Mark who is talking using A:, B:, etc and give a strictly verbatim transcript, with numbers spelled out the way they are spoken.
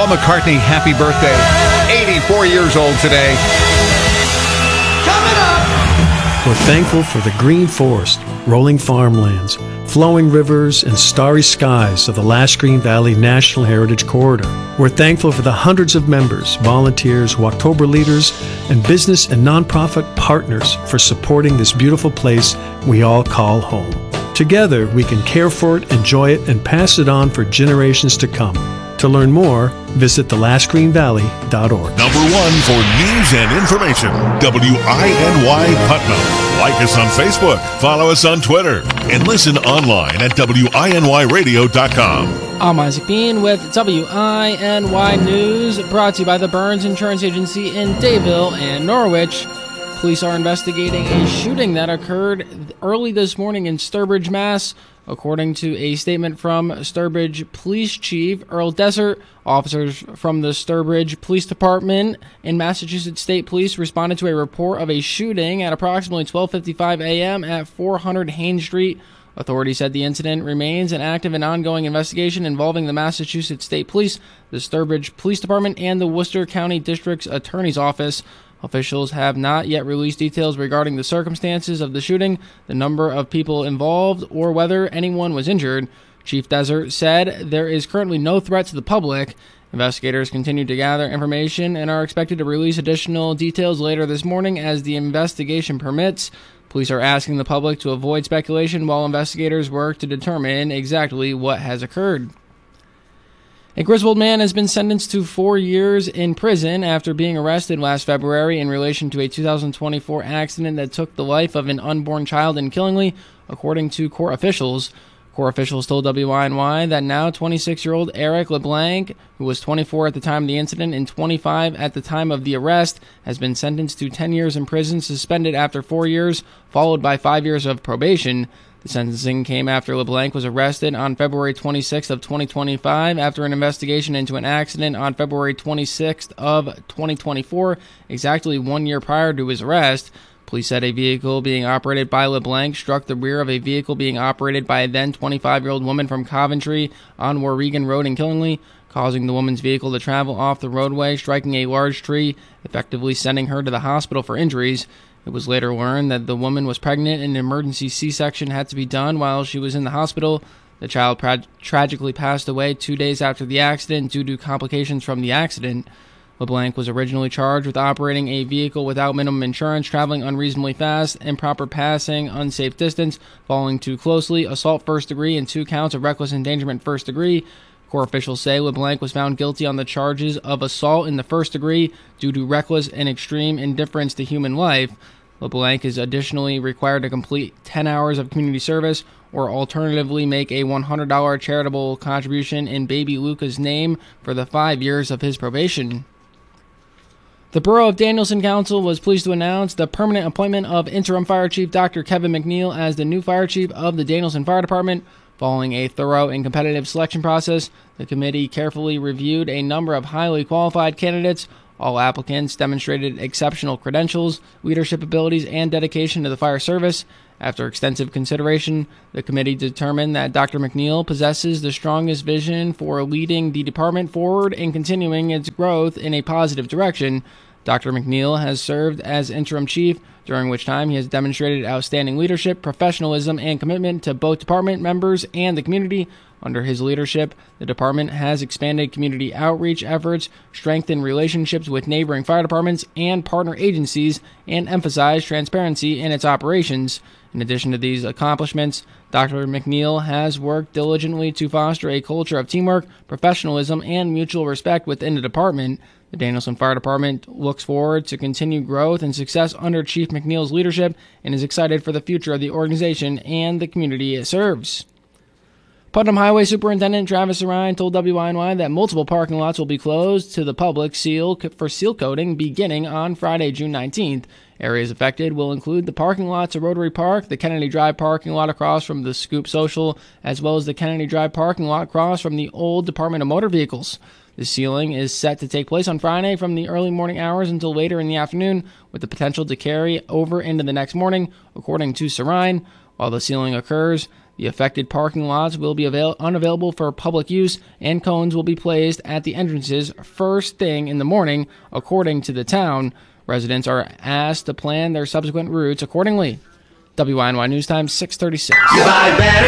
A: McCartney, happy birthday. eighty-four years old today.
B: Coming up!
C: We're thankful for the green forest, rolling farmlands, flowing rivers, and starry skies of the Lash Green Valley National Heritage Corridor. We're thankful for the hundreds of members, volunteers, Walktober leaders, and business and nonprofit partners for supporting this beautiful place we all call home. Together, we can care for it, enjoy it, and pass it on for generations to come. To learn more, visit the lash green valley dot org.
D: Number one for news and information, W I N Y Putnam. Like us on Facebook, follow us on Twitter, and listen online at W I N Y radio dot com.
E: I'm Isaac Bean with W I N Y News, brought to you by the Burns Insurance Agency in Dayville and Norwich. Police are investigating a shooting that occurred early this morning in Sturbridge, Mass. According to a statement from Sturbridge Police Chief Earl Desert, officers from the Sturbridge Police Department and Massachusetts State Police responded to a report of a shooting at approximately twelve fifty-five a.m. at four hundred Haines Street. Authorities said the incident remains an active and ongoing investigation involving the Massachusetts State Police, the Sturbridge Police Department, and the Worcester County District's Attorney's Office. Officials have not yet released details regarding the circumstances of the shooting, the number of people involved, or whether anyone was injured. Chief Desert said there is currently no threat to the public. Investigators continue to gather information and are expected to release additional details later this morning as the investigation permits. Police are asking the public to avoid speculation while investigators work to determine exactly what has occurred. A Griswold man has been sentenced to four years in prison after being arrested last February in relation to a two thousand twenty-four accident that took the life of an unborn child in Killingly, according to court officials. Court officials told W I N Y that now twenty-six-year-old Eric LeBlanc, who was twenty-four at the time of the incident and twenty-five at the time of the arrest, has been sentenced to ten years in prison, suspended after four years, followed by five years of probation. The sentencing came after LeBlanc was arrested on February twenty-sixth of twenty twenty-five after an investigation into an accident on February twenty-sixth of twenty twenty-four, exactly one year prior to his arrest. Police said a vehicle being operated by LeBlanc struck the rear of a vehicle being operated by a then twenty-five-year-old woman from Coventry on Warregan Road in Killingly, causing the woman's vehicle to travel off the roadway, striking a large tree, effectively sending her to the hospital for injuries. It was later learned that the woman was pregnant and an emergency C-section had to be done while she was in the hospital. The child pra- tragically passed away two days after the accident due to complications from the accident. LeBlanc was originally charged with operating a vehicle without minimum insurance, traveling unreasonably fast, improper passing, unsafe distance, following too closely, assault first degree, and two counts of reckless endangerment first degree. Court officials say LeBlanc was found guilty on the charges of assault in the first degree due to reckless and extreme indifference to human life. LeBlanc is additionally required to complete ten hours of community service or alternatively make a one hundred dollars charitable contribution in baby Luca's name for the five years of his probation. The Borough of Danielson Council was pleased to announce the permanent appointment of Interim Fire Chief Doctor Kevin McNeil as the new Fire Chief of the Danielson Fire Department. Following a thorough and competitive selection process, the committee carefully reviewed a number of highly qualified candidates. All applicants demonstrated exceptional credentials, leadership abilities, and dedication to the fire service. After extensive consideration, the committee determined that Doctor McNeil possesses the strongest vision for leading the department forward and continuing its growth in a positive direction. Doctor McNeil has served as interim chief, during which time he has demonstrated outstanding leadership, professionalism, and commitment to both department members and the community. Under his leadership, the department has expanded community outreach efforts, strengthened relationships with neighboring fire departments and partner agencies, and emphasized transparency in its operations. In addition to these accomplishments, Doctor McNeil has worked diligently to foster a culture of teamwork, professionalism, and mutual respect within the department. The Danielson Fire Department looks forward to continued growth and success under Chief McNeil's leadership and is excited for the future of the organization and the community it serves. Putnam Highway Superintendent Travis Ryan told W I N Y that multiple parking lots will be closed to the public seal for seal coating beginning on Friday, June nineteenth. Areas affected will include the parking lots of Rotary Park, the Kennedy Drive parking lot across from the Scoop Social, as well as the Kennedy Drive parking lot across from the old Department of Motor Vehicles. The sealing is set to take place on Friday from the early morning hours until later in the afternoon, with the potential to carry over into the next morning, according to Sarine. While the sealing occurs, The affected parking lots will be avail- unavailable for public use, and cones will be placed at the entrances first thing in the morning, according to the town. Residents are asked to plan their subsequent routes accordingly. W I N Y News Time, six thirty-six.
B: You buy better